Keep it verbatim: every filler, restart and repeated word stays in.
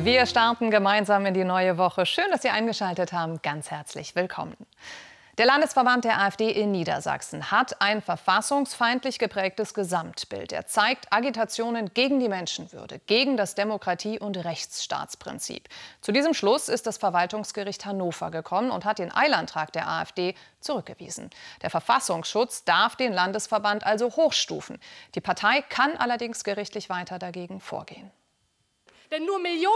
Wir starten gemeinsam in die neue Woche. Schön, dass Sie eingeschaltet haben. Ganz herzlich willkommen. Der Landesverband der AfD in Niedersachsen hat ein verfassungsfeindlich geprägtes Gesamtbild. Er zeigt Agitationen gegen die Menschenwürde, gegen das Demokratie- und Rechtsstaatsprinzip. Zu diesem Schluss ist das Verwaltungsgericht Hannover gekommen und hat den Eilantrag der AfD zurückgewiesen. Der Verfassungsschutz darf den Landesverband also hochstufen. Die Partei kann allerdings gerichtlich weiter dagegen vorgehen. Denn nur Millionen